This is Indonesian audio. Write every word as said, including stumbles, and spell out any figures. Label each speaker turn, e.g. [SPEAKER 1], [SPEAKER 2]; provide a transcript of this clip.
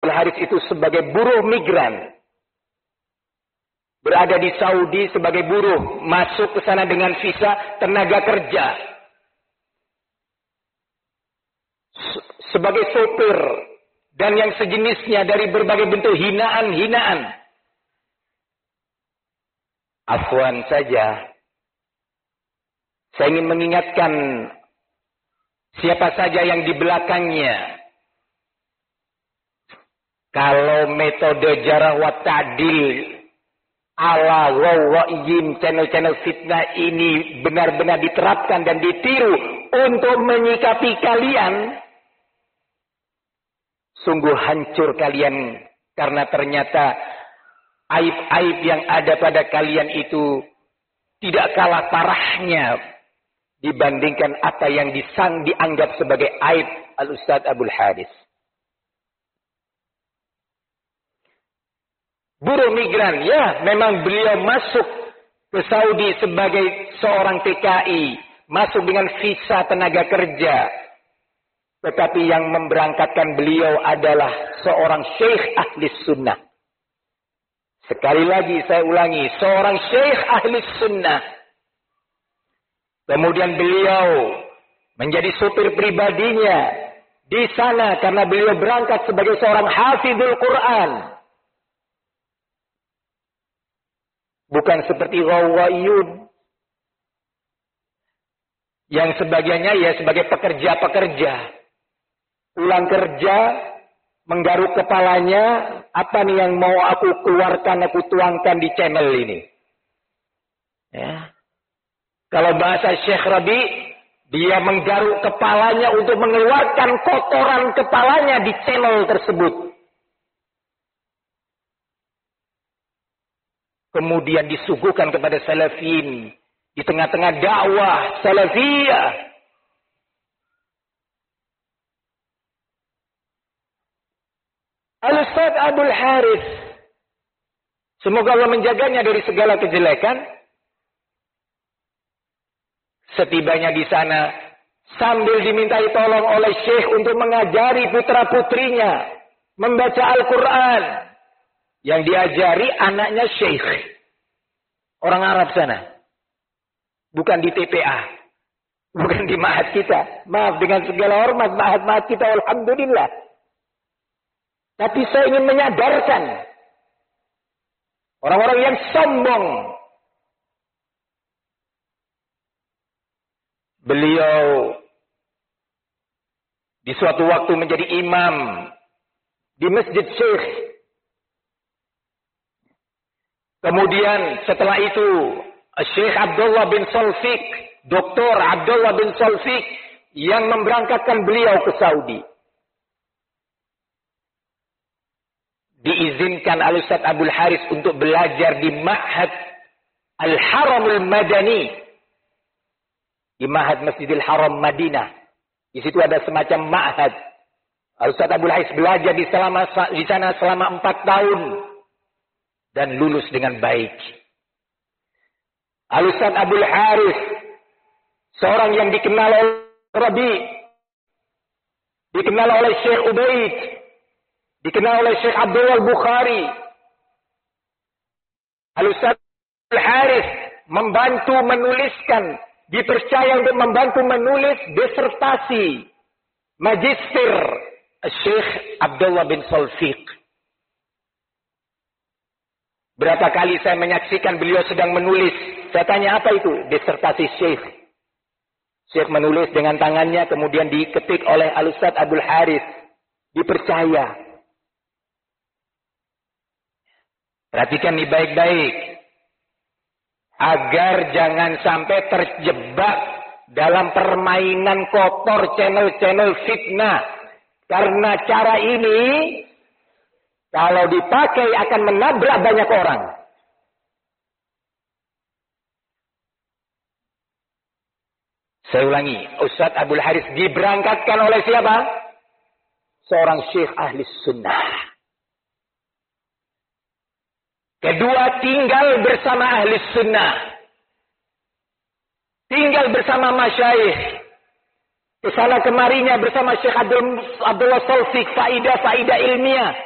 [SPEAKER 1] Haris itu sebagai buruh migran. Berada di Saudi sebagai buruh. Masuk ke sana dengan visa tenaga kerja. Sebagai sopir. Dan yang sejenisnya dari berbagai bentuk hinaan-hinaan. Afwan saja. Saya ingin mengingatkan siapa saja yang di belakangnya. Kalau metode jarah wa ta'dil ala wawa'iyin channel-channel fitnah ini benar-benar diterapkan dan ditiru untuk menyikapi kalian, sungguh hancur kalian karena ternyata aib-aib yang ada pada kalian itu tidak kalah parahnya dibandingkan apa yang disang dianggap sebagai aib Al-Ustadz Abdul Haris. Buruh migran, ya memang beliau masuk ke Saudi sebagai seorang T K I. Masuk dengan visa tenaga kerja. Tetapi yang memberangkatkan beliau adalah seorang syekh ahli sunnah. Sekali lagi saya ulangi, seorang syekh ahli sunnah. Kemudian beliau menjadi supir pribadinya di sana karena beliau berangkat sebagai seorang hafizul Quran. Bukan seperti Ghawwaiyun. Yang sebagiannya ya sebagai pekerja-pekerja. Pulang kerja, menggaruk kepalanya, apa nih yang mau aku keluarkan, aku tuangkan di channel ini. Ya. Kalau bahasa Syekh Rabi, dia menggaruk kepalanya untuk mengeluarkan kotoran kepalanya di channel tersebut. Kemudian disuguhkan kepada salafin di tengah-tengah dakwah salafiyah. Al-Ustadz Abdul Haris, semoga Allah menjaganya dari segala kejelekan. Setibanya di sana, sambil dimintai tolong oleh Syekh untuk mengajari putra-putrinya membaca Al-Quran. Yang diajari anaknya Syekh. Orang Arab sana. Bukan di T P A. Bukan di ma'had kita. Maaf dengan segala hormat, ma'had-ma'had kita alhamdulillah. Tapi saya ingin menyadarkan orang-orang yang sombong. Beliau di suatu waktu menjadi imam di Masjid Syekh. Kemudian setelah itu Syekh Abdullah bin Salfiq, Doktor Abdullah bin Salfiq yang memberangkatkan beliau ke Saudi. Diizinkan Al-Ustadz Abdul Haris untuk belajar di Ma'had Al-Haramul Madani. Di Ma'had Masjidil Haram Madinah. Di situ ada semacam ma'had. Al-Ustadz Abdul Haris belajar di, selama, di sana selama empat tahun. Dan lulus dengan baik. Al-Ustadz Abdul Haris, seorang yang dikenal oleh Rabi, dikenal oleh Syekh Ubaid, dikenal oleh Syekh Abdullah Bukhari. Al-Ustadz Abdul Haris membantu menuliskan, dipercaya untuk membantu menulis disertasi magister Syekh Abdullah bin Salfiq. Berapa kali saya menyaksikan beliau sedang menulis. Saya tanya apa itu? Disertasi Syekh. Syekh menulis dengan tangannya kemudian diketik oleh Al-Ustadz Abdul Haris. Dipercaya. Perhatikan nih baik-baik. Agar jangan sampai terjebak dalam permainan kotor channel-channel fitnah. Karena cara ini kalau dipakai akan menabrak banyak orang. Saya ulangi, Ustadz Abdul Haris diberangkatkan oleh siapa? Seorang syekh ahli sunnah. Kedua, tinggal bersama ahli sunnah. Tinggal bersama masyayikh. Kesana kemarinya bersama Syekh Abdullah Salfiq, faidah-faidah ilmiah.